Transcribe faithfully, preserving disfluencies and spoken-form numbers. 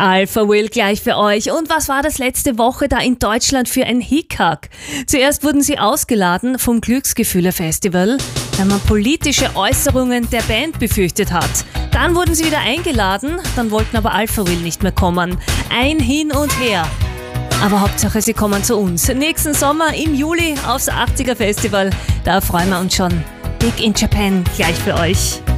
Alpha Will gleich für euch. Und was war das letzte Woche da in Deutschland für ein Hickhack? Zuerst wurden sie ausgeladen vom Glücksgefühle-Festival, weil man politische Äußerungen der Band befürchtet hat. Dann wurden sie wieder eingeladen, dann wollten aber Alpha Will nicht mehr kommen. Ein Hin und Her. Aber Hauptsache, sie kommen zu uns. Nächsten Sommer im Juli aufs achtziger Festival. Da freuen wir uns schon. Big in Japan gleich für euch.